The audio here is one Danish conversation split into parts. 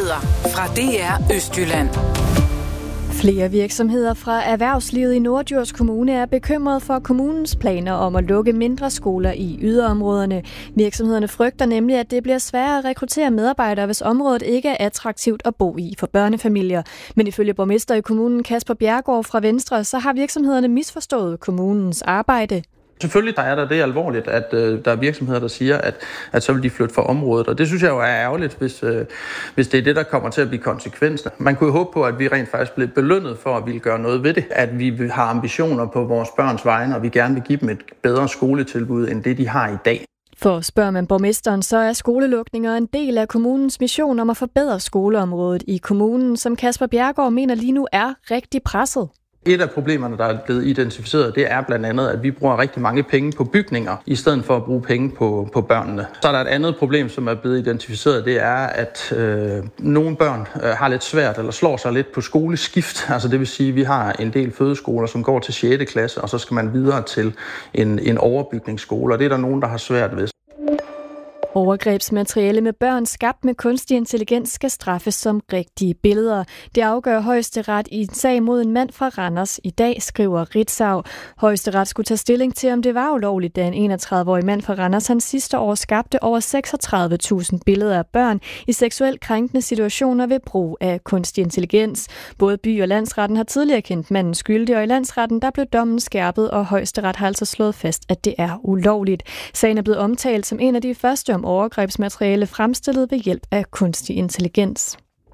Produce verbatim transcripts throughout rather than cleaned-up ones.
Nyheder fra D R Østjylland. Flere virksomheder fra erhvervslivet i Norddjurs Kommune er bekymret for kommunens planer om at lukke mindre skoler i yderområderne. Virksomhederne frygter nemlig, at det bliver sværere at rekruttere medarbejdere, hvis området ikke er attraktivt at bo i for børnefamilier. Men ifølge borgmester i kommunen Kasper Bjerregaard fra Venstre, så har virksomhederne misforstået kommunens arbejde. Selvfølgelig der er der det alvorligt, at øh, der er virksomheder, der siger, at, at så vil de flytte fra området. Og det synes jeg jo er ærgerligt, hvis, øh, hvis det er det, der kommer til at blive konsekvensen. Man kunne jo håbe på, at vi rent faktisk bliver belønnet for at ville gøre noget ved det. At vi har ambitioner på vores børns vegne, og vi gerne vil give dem et bedre skoletilbud, end det de har i dag. For spørger man borgmesteren, så er skolelukninger en del af kommunens mission om at forbedre skoleområdet i kommunen, som Kasper Bjerregaard mener lige nu er rigtig presset. Et af problemerne, der er blevet identificeret, det er blandt andet, at vi bruger rigtig mange penge på bygninger, i stedet for at bruge penge på, på børnene. Så er der et andet problem, som er blevet identificeret, det er, at øh, nogle børn øh, har lidt svært eller slår sig lidt på skoleskift. Altså det vil sige, at vi har en del fødeskoler, som går til sjette klasse, og så skal man videre til en, en overbygningsskole, og det er der nogen, der har svært ved. Overgrebsmateriale med børn skabt med kunstig intelligens skal straffes som rigtige billeder. Det afgør Højesteret i en sag mod en mand fra Randers i dag, skriver Ritzau. Højesteret skulle tage stilling til, om det var ulovligt, da en enogtredive-årig mand fra Randers han sidste år skabte over seksogtredive tusind billeder af børn i seksuelt krænkende situationer ved brug af kunstig intelligens. Både by- og landsretten har tidligere kendt manden skyldig, og i landsretten der blev dommen skærpet, og Højesteret har altså slået fast, at det er ulovligt. Sagen er blevet omtalt som en af de første om overgrebsmateriale fremstillet ved hjælp af kunstig intelligens.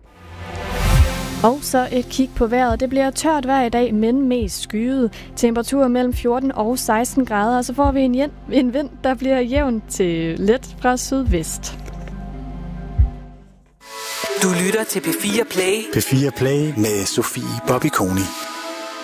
Og så et kig på vejret. Det bliver tørt vejr i dag, men mest skyet. Temperaturer mellem fjorten og seksten grader, og så får vi en, jen- en vind, der bliver jævn til let fra sydvest. Du lytter til P fire Play. P fire Play med Sofie Bobby Koni.